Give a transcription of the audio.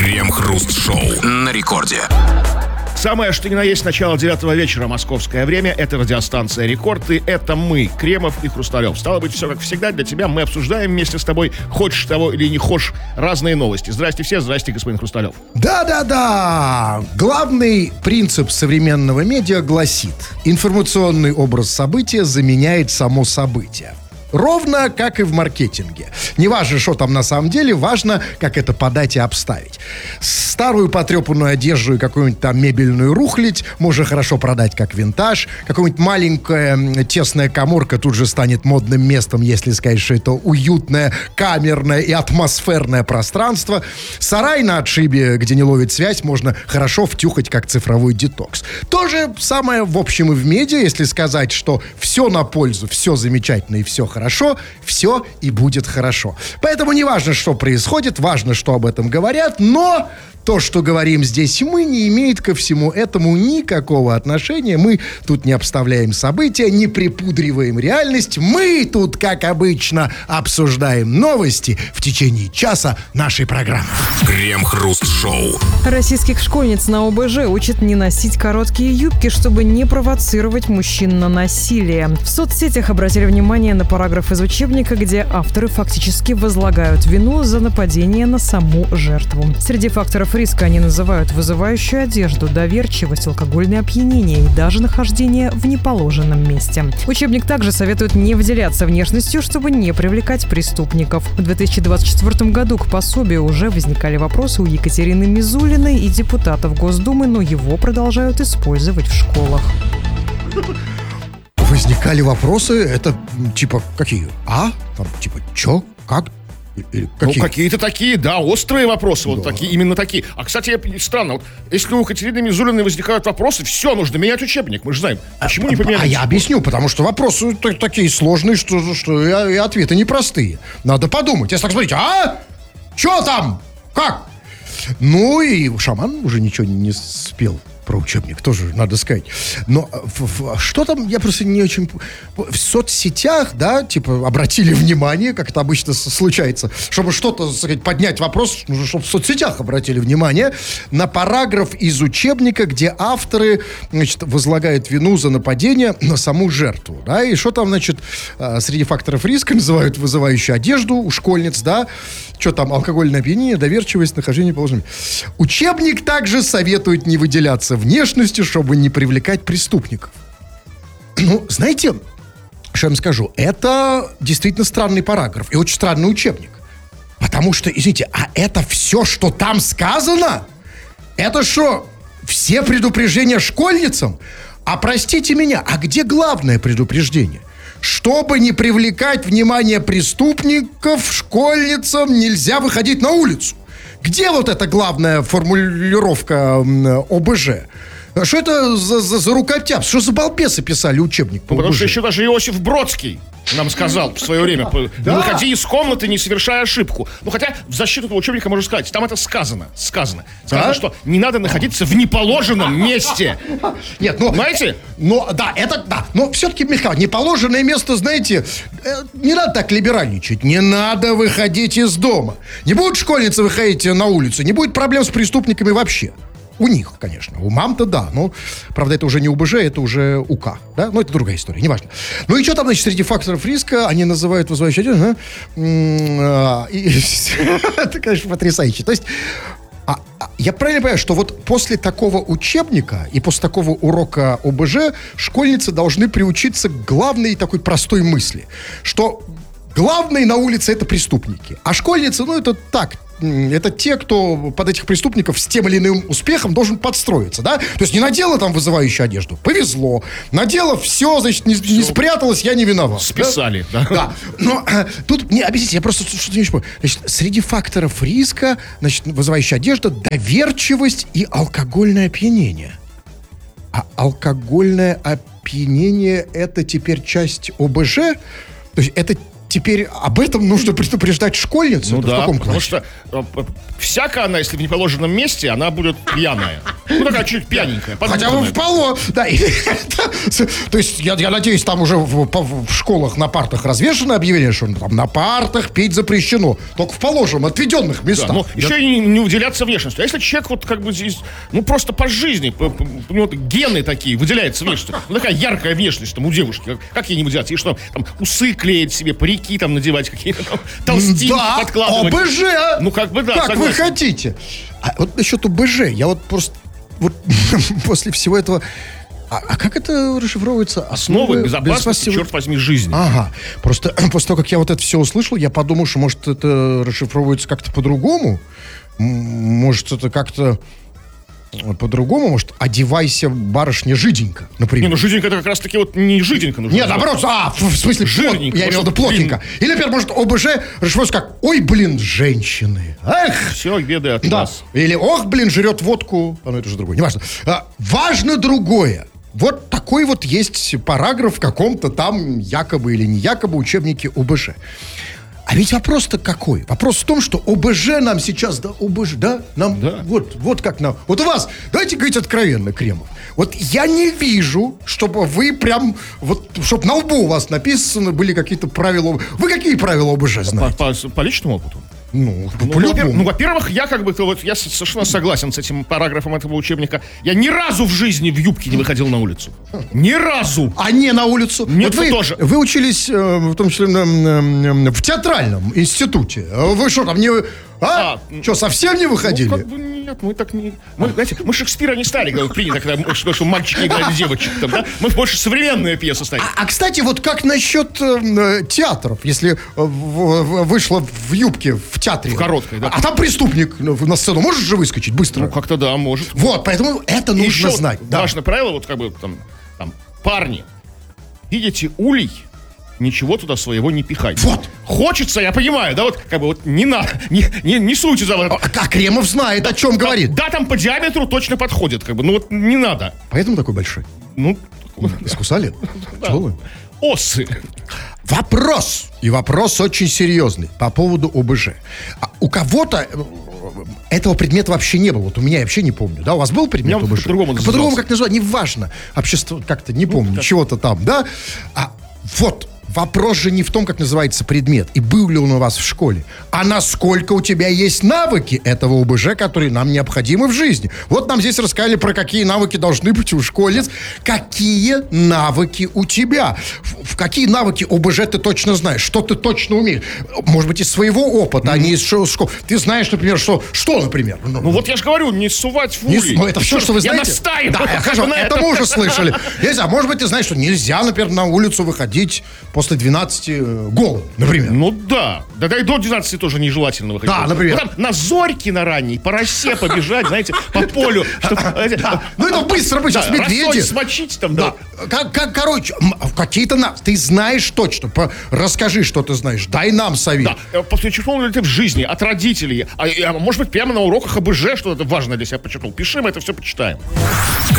Крем-хруст-шоу на рекорде. Самое, что ни на есть, начало 9 вечера, московское время. Это радиостанция «Рекорд», и это мы, Кремов и Хрусталев. Стало быть, все как всегда для тебя. Мы обсуждаем вместе с тобой, хочешь того или не хочешь, разные новости. Здрасте все, здрасте, господин Хрусталев. Да-да-да! Главный принцип современного медиа гласит: информационный образ события заменяет само событие. Ровно как и в маркетинге. Не важно, что там на самом деле, важно, как это подать и обставить. Старую потрепанную одежду и какую-нибудь там мебельную рухлядь можно хорошо продать как винтаж. Какая-нибудь маленькая тесная каморка тут же станет модным местом, если сказать, что это уютное, камерное и атмосферное пространство. Сарай на отшибе, где не ловит связь, можно хорошо втюхать как цифровой детокс. То же самое в общем и в медиа, если сказать, что все на пользу, все замечательно и все хорошо, все и будет хорошо. Поэтому не важно, что происходит, важно, что об этом говорят, но то, что говорим здесь мы, не имеет ко всему этому никакого отношения. Мы тут не обставляем события, не припудриваем реальность. Мы тут, как обычно, обсуждаем новости в течение часа нашей программы. Крем-хруст-шоу. Российских школьниц на ОБЖ учат не носить короткие юбки, чтобы не провоцировать мужчин на насилие. В соцсетях обратили внимание на параграф из учебника, где авторы фактически возлагают вину за нападение на саму жертву. Среди факторов риска они называют вызывающую одежду, доверчивость, алкогольное опьянение и даже нахождение в неположенном месте. Учебник также советует не выделяться внешностью, чтобы не привлекать преступников. В 2024 году к пособию уже возникали вопросы у Екатерины Мизулиной и депутатов Госдумы, но его продолжают использовать в школах. Возникали вопросы, это типа какие? Там типа чё? Как? Ну, какие-то такие, да, острые вопросы, вот такие, именно такие. А, кстати, странно, вот, если у Екатерины Мизулиной возникают вопросы, все, нужно менять учебник, мы же знаем. Почему не поменять? Я объясню, потому что вопросы такие сложные, что и ответы непростые. Надо подумать. Если так смотрите, чё там? Как? Ну и шаман уже ничего не спел про учебник, тоже надо сказать. Но что там, я просто не очень... В соцсетях, да, типа, обратили внимание, как это обычно случается, чтобы что-то, так сказать, поднять вопрос, нужно, чтобы в соцсетях обратили внимание на параграф из учебника, где авторы, значит, возлагают вину за нападение на саму жертву, да, и что там, значит, среди факторов риска называют вызывающую одежду у школьниц, да, что там, алкогольное опьянение, доверчивость, нахождение положения. Учебник также советует не выделяться внешностью, чтобы не привлекать преступников. Ну, знаете, что я вам скажу? Это действительно странный параграф и очень странный учебник. Потому что, извините, это все, что там сказано? Это что, все предупреждения школьницам? А простите меня, где главное предупреждение? Чтобы не привлекать внимание преступников, школьницам нельзя выходить на улицу. Где вот эта главная формулировка ОБЖ? Что это за рукотяп? Что за балбесы писали учебник по ОБЖ? Потому что еще даже Иосиф Бродский нам сказал в свое время: не выходи из комнаты, не совершая ошибку. Ну, хотя в защиту этого учебника можно сказать, там это сказано, что не надо находиться в неположенном месте. Нет, ну, знаете? Но все-таки, Михаил, неположенное место, знаете, не надо так либеральничать. Не надо выходить из дома. Не будут школьницы выходить на улицу, не будет проблем с преступниками вообще. У них, конечно. У мам-то да. Но, правда, это уже не УБЖ, это уже УК. Да? Но это другая история, неважно. Ну и что там, значит, среди факторов риска они называют вызывающей одежду? Это, конечно, потрясающе. То есть, я правильно понимаю, что вот после такого учебника и после такого урока ОБЖ школьницы должны приучиться к главной такой простой мысли, что главные на улице — это преступники, а школьницы, ну, это так, это те, кто под этих преступников с тем или иным успехом должен подстроиться, да? То есть не надела там вызывающую одежду, повезло. Надела все, значит, не спряталась, я не виноват. Списали, да? Да. Но тут, не, объясните, я просто что-то не понял. Значит, среди факторов риска, значит, вызывающая одежда, доверчивость и алкогольное опьянение. А алкогольное опьянение — это теперь часть ОБЖ? То есть это теперь об этом нужно предупреждать школьницу? Ну да, потому что всякая она, если в неположенном месте, она будет пьяная. Ну, такая чуть пьяненькая. Хотя бы в поло. Да. То есть, я надеюсь, там уже в школах на партах развешено объявление, что там на партах пить запрещено. Только в положенном, отведенных местах. Да, но еще и не уделяться внешностью. А если человек вот как бы здесь, ну, просто по жизни, у него гены такие, выделяется внешностью. Ну, такая яркая внешность там у девушки. Как ей не выделяться? И что, там, усы клеить себе, парики там надевать какие-то, там, толстинки подкладывать. ОБЖ! Ну, как бы, да, как согласен. вы хотите. А вот насчет ОБЖ, я вот просто вот после всего этого... А как это расшифровывается? Основы безопасности, черт возьми, жизни. Ага. Просто после того, как я вот это все услышал, я подумал, что, может, это расшифровывается как-то по-другому. Может, это как-то по-другому. Может, одевайся, барышня, жиденько, например. Не, ну жиденько это как раз-таки вот не жиденько нужно. Нет, наоборот, в смысле, жирненько. Я имел в виду плотненько. Или, например, может, ОБЖ расшифровывается как «Ой, блин, женщины». Эх! Все, беды от Да. нас. Или «Ох, блин, жрет водку». Ну, это же другое, неважно. Важно другое. Вот такой вот есть параграф в каком-то там якобы или не якобы учебнике ОБЖ. А ведь вопрос-то какой? Вопрос в том, что ОБЖ нам сейчас, да, ОБЖ, да? Нам, Да. Вот как нам. Вот у вас, давайте говорить откровенно, Кремов. Вот я не вижу, чтобы вы прям, вот, чтобы на лбу у вас написаны были какие-то правила. Вы какие правила ОБЖ знаете? По личному опыту? Ну, Ну, по-любому. во-первых, я как бы, вот, я совершенно согласен с этим параграфом этого учебника. Я ни разу в жизни в юбке не выходил на улицу. Ни разу. А не на улицу. Нет, вот вы тоже. Вы учились, в том числе, в театральном институте. Вы что, там не... Что, совсем не выходили? Ну, как бы нет, мы так не... Мы, знаете, мы Шекспира не стали, как принято, когда что мальчики играли девочек. Там, да? Мы больше современные пьесы ставим. Кстати, вот как насчет театров, если вышла в юбке в театре? В короткой, да. А там преступник на сцену может же выскочить быстро? Ну, как-то да, может. Вот, поэтому это И нужно еще знать. Да. важное правило, вот как бы там, парни, видите улей, ничего туда своего не пихать. Вот. Хочется, я понимаю, да, вот как бы вот не надо, не суйте за... А Кремов знает, о чем говорит. Да, там по диаметру точно подходит, как бы, ну вот не надо. Поэтому такой большой. Ну, Искусали? Чего вы? осы. Вопрос. И вопрос очень серьезный по поводу ОБЖ. У кого-то этого предмета вообще не было. Вот у меня я вообще не помню. Да, у вас был предмет У меня ОБЖ? по-другому назывался. По-другому как называть, неважно. Общество как-то не помню, чего-то там, да? Вот. Вопрос же не в том, как называется предмет, и был ли он у вас в школе, а насколько у тебя есть навыки этого ОБЖ, которые нам необходимы в жизни. Вот нам здесь рассказали, про какие навыки должны быть у школьниц. Какие навыки у тебя? В какие навыки ОБЖ ты точно знаешь? Что ты точно умеешь? Может быть, из своего опыта, а не из школы. Ты знаешь, например, что, например? Ну вот я же говорю, не сувать в улей. Ну, это все, что вы знаете? Я настаиваю. Да, я скажу, это мы уже слышали. Нельзя. Может быть, ты знаешь, что нельзя, например, на улицу выходить после 12 голым, например. Ну да. Да и до 12 тоже нежелательно выходить. Да, например. Ну, там на зорьке на ранней, по росе побежать, знаете, по полю. Ну это быстро, сейчас медведи. Росой смочить там, да. Короче, какие-то ты знаешь точно. Расскажи, что ты знаешь. Дай нам совет. Да, подчеркнул ли ты в жизни, от родителей, может быть, прямо на уроках ОБЖ что-то важное для себя подчеркнул. Пиши, мы это все почитаем.